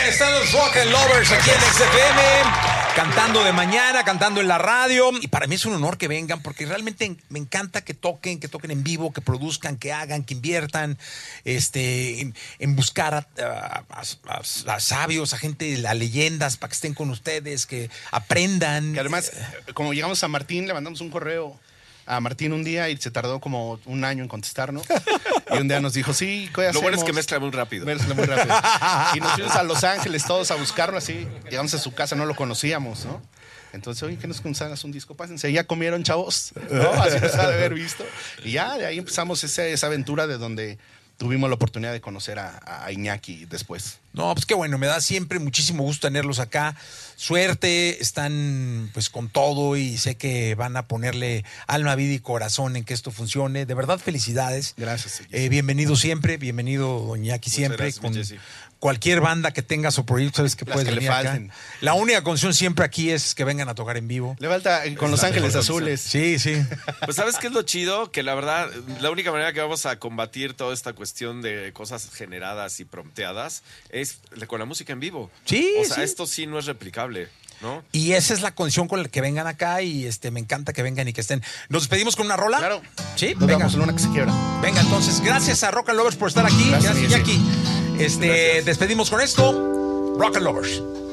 están los Rock and Lovers aquí en XFM, cantando de mañana, cantando en la radio. Y para mí es un honor que vengan porque realmente me encanta que toquen en vivo, que produzcan, que hagan, que inviertan en buscar a sabios, a gente, a leyendas, para que estén con ustedes, que aprendan. Que además, como llegamos a Martín, le mandamos un correo a Martín un día y se tardó como un año en contestarnos. Y un día nos dijo, sí, ¿qué hacemos? Lo bueno es que mezcla muy rápido. Y nos fuimos a Los Ángeles todos a buscarlo así. Llegamos a su casa, no lo conocíamos, ¿no? Entonces, oye, ¿qué nos hagas un disco? Pásense. Ya comieron, chavos, ¿no? Así nos ha de haber visto. Y ya de ahí empezamos esa aventura de donde tuvimos la oportunidad de conocer a Iñaki después. No, pues qué bueno, me da siempre muchísimo gusto tenerlos acá. Suerte, están pues con todo y sé que van a ponerle alma, vida y corazón en que esto funcione. De verdad, felicidades. Gracias. Bienvenido siempre, bienvenido Don Iñaki siempre. Gracias, con cualquier banda que tengas o proyecto, sabes que Las puedes que le venir acá. falten. La única condición siempre aquí es que vengan a tocar en vivo. Le falta con Los Ángeles Azules. Sí, sí. Pues ¿sabes qué es lo chido? Que la verdad, la única manera que vamos a combatir toda esta cuestión de cosas generadas y prompteadas es con la música en vivo. Sí, o sea, sí. esto sí no es replicable, ¿no? Y esa es la condición con la que vengan acá y me encanta que vengan y que estén. ¿Nos despedimos con una rola? Claro. Sí, Nos venga. damos una que se quiebra. Venga, entonces, gracias a Rock and Lovers por estar aquí. Gracias, Gracias, Jessy. Iñaki. Despedimos con esto. Rock and Lovers.